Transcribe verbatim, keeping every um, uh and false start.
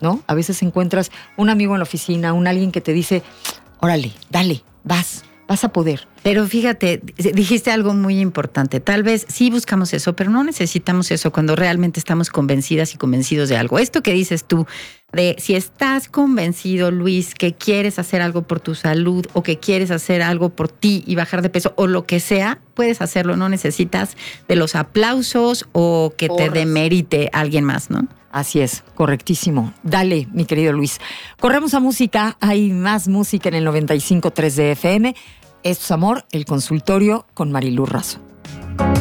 ¿no? A veces encuentras un amigo en la oficina, un alguien que te dice, órale, dale, vas, vas a poder. Pero fíjate, dijiste algo muy importante. Tal vez sí buscamos eso, pero no necesitamos eso cuando realmente estamos convencidas y convencidos de algo. Esto que dices tú, de si estás convencido, Luis, que quieres hacer algo por tu salud o que quieres hacer algo por ti y bajar de peso o lo que sea, puedes hacerlo. No necesitas de los aplausos o que te demerite alguien más, ¿no? Así es, correctísimo. Dale, mi querido Luis. Corremos a música, hay más música en el noventa y cinco punto tres de F M. Esto es Amor, el consultorio con Marilú Razo.